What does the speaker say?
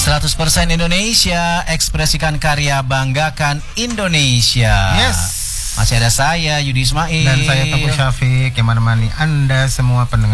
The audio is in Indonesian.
100% Indonesia, ekspresikan karya, banggakan Indonesia. Yes. Masih ada saya, Yudi Ismail. Dan saya Teguh Syafiq yang menemani Anda semua pendengar